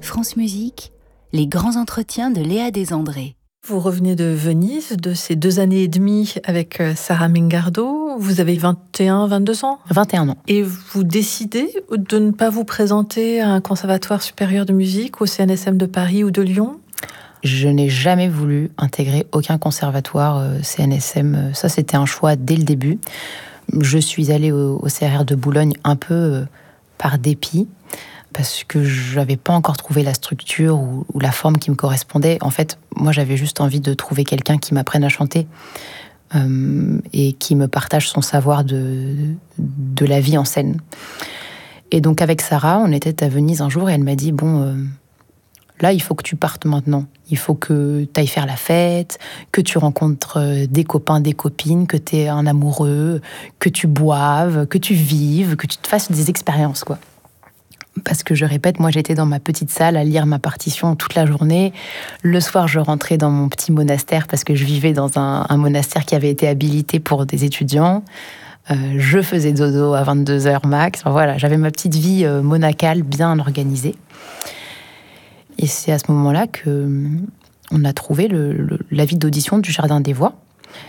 France Musique, les grands entretiens de Léa Desandré. Vous revenez de Venise, de ces 2 années et demie avec Sarah Mengardo. Vous avez 21, 22 ans ? 21 ans. Et vous décidez de ne pas vous présenter à un conservatoire supérieur de musique, au CNSM de Paris ou de Lyon ? Je n'ai jamais voulu intégrer aucun conservatoire CNSM. Ça, c'était un choix dès le début. Je suis allée au CRR de Boulogne un peu par dépit, parce que je n'avais pas encore trouvé la structure ou la forme qui me correspondait. En fait, moi, j'avais juste envie de trouver quelqu'un qui m'apprenne à chanter et qui me partage son savoir de la vie en scène. Et donc, avec Sarah, on était à Venise un jour et elle m'a dit « Bon, là, il faut que tu partes maintenant. Il faut que tu ailles faire la fête, que tu rencontres des copains, des copines, que tu aies un amoureux, que tu boives, que tu vives, que tu te fasses des expériences, quoi. » Parce que je répète, moi j'étais dans ma petite salle à lire ma partition toute la journée. Le soir, je rentrais dans mon petit monastère parce que je vivais dans un monastère qui avait été habilité pour des étudiants. Je faisais dodo à 22h max. Enfin, voilà, j'avais ma petite vie monacale bien organisée. Et c'est à ce moment-là qu'on a trouvé l'avis d'audition du Jardin des Voix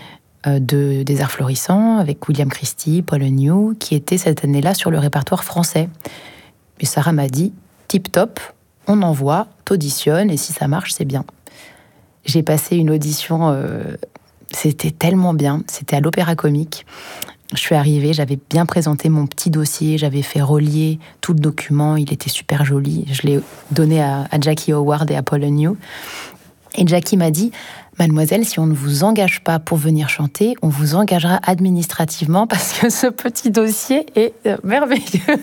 des Arts Florissants avec William Christie, Paul New, qui était cette année-là sur le répertoire français. Et Sarah m'a dit, tip top, on envoie, t'auditionnes, et si ça marche, c'est bien. J'ai passé une audition, c'était tellement bien, c'était à l'Opéra Comique. Je suis arrivée, j'avais bien présenté mon petit dossier, j'avais fait relier tout le document, il était super joli. Je l'ai donné à Jackie Howard et à Paul New. Et Jackie m'a dit, mademoiselle, si on ne vous engage pas pour venir chanter, on vous engagera administrativement parce que ce petit dossier est merveilleux.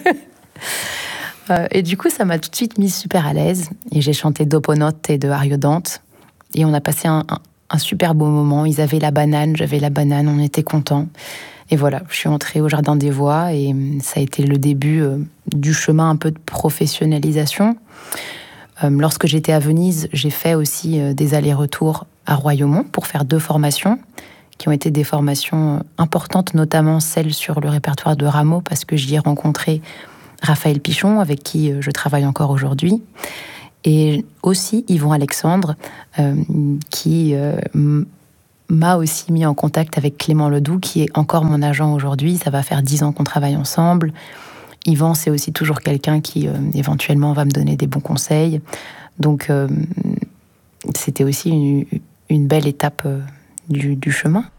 Et du coup, ça m'a tout de suite mise super à l'aise. Et j'ai chanté Doponote de Ariodante. Et on a passé un super beau moment. Ils avaient la banane, j'avais la banane, on était contents. Et voilà, je suis entrée au Jardin des Voix et ça a été le début du chemin un peu de professionnalisation. Lorsque j'étais à Venise, j'ai fait aussi des allers-retours à Royaumont pour faire 2 formations qui ont été des formations importantes, notamment celle sur le répertoire de Rameau, parce que j'y ai rencontré Raphaël Pichon, avec qui je travaille encore aujourd'hui, et aussi Yvon Alexandre, qui m'a aussi mis en contact avec Clément Ledoux, qui est encore mon agent aujourd'hui. Ça va faire 10 ans qu'on travaille ensemble. Yvan, c'est aussi toujours quelqu'un qui, éventuellement, va me donner des bons conseils. Donc, c'était aussi une belle étape du chemin.